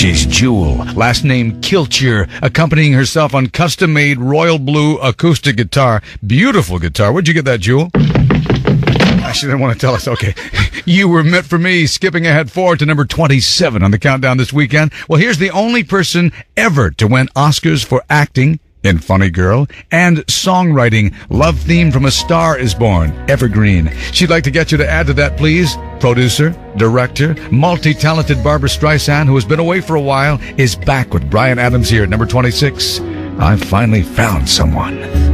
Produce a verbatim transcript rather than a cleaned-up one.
She's Jewel, last name Kilcher, accompanying herself on custom-made royal blue acoustic guitar. Beautiful guitar. Where'd you get that, Jewel? She didn't want to tell us. Okay. You Were Meant for Me, skipping ahead forward to number twenty-seven on the countdown this weekend. Well, here's the only person ever to win Oscars for acting in Funny Girl and songwriting. Love Theme from A Star Is Born, evergreen. She'd like to get you to add to that, please. Producer, director, multi-talented Barbra Streisand, who has been away for a while, is back with Bryan Adams here at number twenty-six. I finally found someone.